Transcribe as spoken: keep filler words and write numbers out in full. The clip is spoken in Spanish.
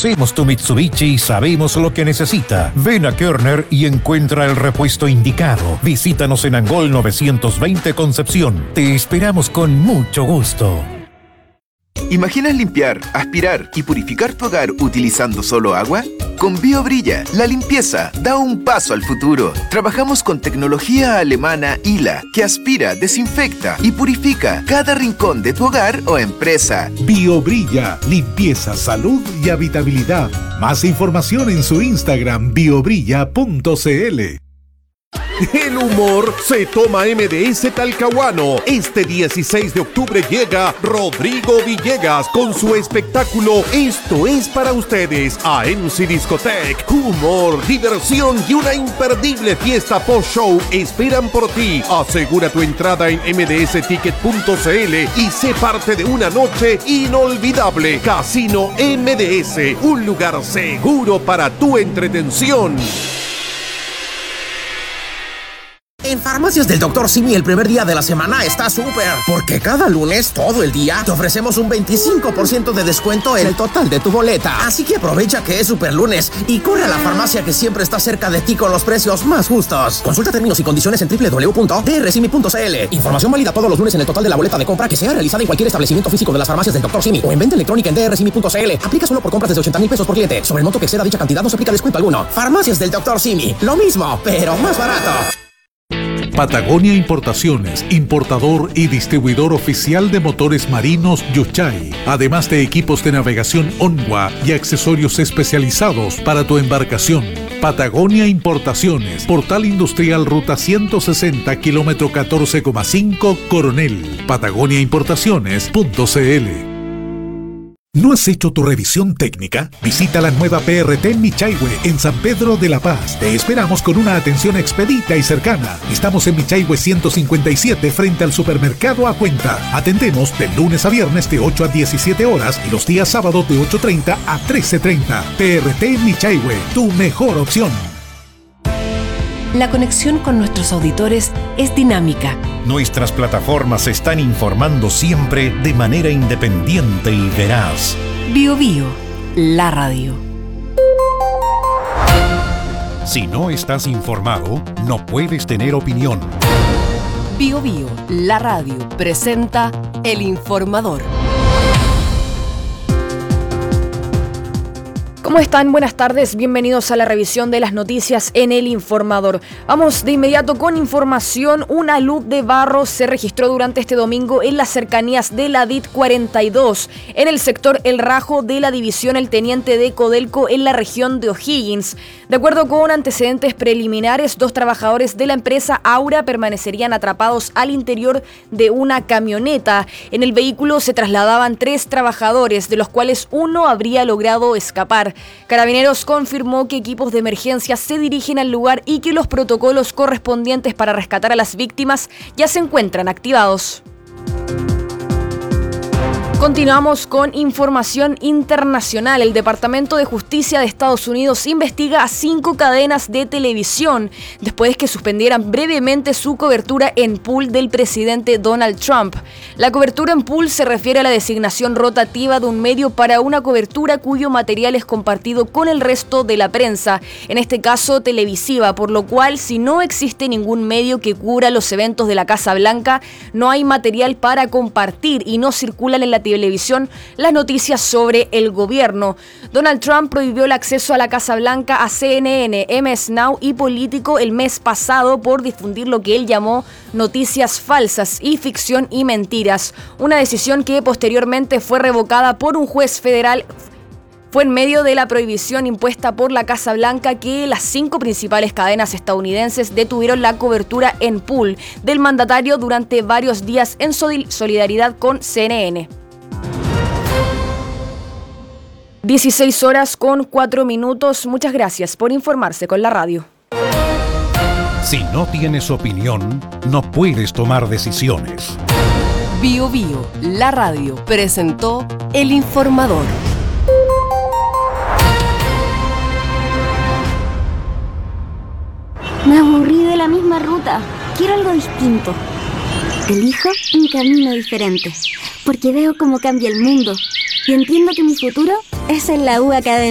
Conocemos tu Mitsubishi y sabemos lo que necesita. Ven a Körner y encuentra el repuesto indicado. Visítanos en Angol novecientos veinte Concepción. Te esperamos con mucho gusto. ¿Imaginas limpiar, aspirar y purificar tu hogar utilizando solo agua? Con BioBrilla, la limpieza da un paso al futuro. Trabajamos con tecnología alemana I L A, que aspira, desinfecta y purifica cada rincón de tu hogar o empresa. BioBrilla, limpieza, salud y habitabilidad. Más información en su Instagram biobrilla punto cl. El humor se toma M D S Talcahuano. Este dieciséis de octubre llega Rodrigo Villegas con su espectáculo Esto es para ustedes a M C Discotech. Humor, diversión y una imperdible fiesta post-show esperan por ti. Asegura tu entrada en m d s ticket punto cl y sé parte de una noche inolvidable. Casino M D S, un lugar seguro para tu entretención. En Farmacias del doctor Simi el primer día de la semana está súper, porque cada lunes, todo el día, te ofrecemos un veinticinco por ciento de descuento en el total de tu boleta. Así que aprovecha que es super lunes y corre a la farmacia que siempre está cerca de ti con los precios más justos. Consulta términos y condiciones en doble u doble u doble u punto d r simi punto cl. Información válida todos los lunes en el total de la boleta de compra que sea realizada en cualquier establecimiento físico de las Farmacias del doctor Simi o en venta electrónica en d r simi punto cl. Aplica solo por compras desde ochenta mil pesos por cliente. Sobre el monto que exceda dicha cantidad no se aplica descuento alguno. Farmacias del doctor Simi, lo mismo, pero más barato. Patagonia Importaciones, importador y distribuidor oficial de motores marinos Yuchai, además de equipos de navegación Onwa y accesorios especializados para tu embarcación. Patagonia Importaciones, Portal Industrial Ruta ciento sesenta, kilómetro catorce coma cinco, Coronel. patagonia importaciones punto cl. ¿No has hecho tu revisión técnica? Visita la nueva P R T Michaihue en San Pedro de la Paz. Te esperamos con una atención expedita y cercana. Estamos en Michaihue ciento cincuenta y siete frente al supermercado A Cuenta. Atendemos de lunes a viernes de ocho a diecisiete horas y los días sábados de ocho treinta a trece treinta. P R T Michaihue, tu mejor opción. La conexión con nuestros auditores es dinámica. Nuestras plataformas están informando siempre de manera independiente y veraz. Bio Bio, la radio. Si no estás informado, no puedes tener opinión. Bio Bio, la radio, presenta El Informador. ¿Cómo están? Buenas tardes, bienvenidos a la revisión de las noticias en El Informador. Vamos de inmediato con información. Una luz de barro se registró durante este domingo en las cercanías de la D I T cuarenta y dos, en el sector El Rajo de la división El Teniente de Codelco en la región de O'Higgins. De acuerdo con antecedentes preliminares, dos trabajadores de la empresa Aura permanecerían atrapados al interior de una camioneta. En el vehículo se trasladaban tres trabajadores, de los cuales uno habría logrado escapar. Carabineros confirmó que equipos de emergencia se dirigen al lugar y que los protocolos correspondientes para rescatar a las víctimas ya se encuentran activados. Continuamos con información internacional. El Departamento de Justicia de Estados Unidos investiga a cinco cadenas de televisión después que suspendieran brevemente su cobertura en pool del presidente Donald Trump. La cobertura en pool se refiere a la designación rotativa de un medio para una cobertura cuyo material es compartido con el resto de la prensa, en este caso televisiva, por lo cual si no existe ningún medio que cubra los eventos de la Casa Blanca, no hay material para compartir y no circulan en la televisión televisión las noticias sobre el gobierno. Donald Trump prohibió el acceso a la Casa Blanca a C N N, M S Now y Político el mes pasado por difundir lo que él llamó noticias falsas y ficción y mentiras, una decisión que posteriormente fue revocada por un juez federal. Fue en medio de la prohibición impuesta por la Casa Blanca que las cinco principales cadenas estadounidenses detuvieron la cobertura en pool del mandatario durante varios días en solidaridad con C N N. dieciséis horas con cuatro minutos. Muchas gracias por informarse con la radio. Si no tienes opinión, no puedes tomar decisiones. Bio Bio, la radio, presentó El Informador. Me aburrí de la misma ruta. Quiero algo distinto. Elijo un camino diferente, porque veo cómo cambia el mundo y entiendo que mi futuro es en la U Academia.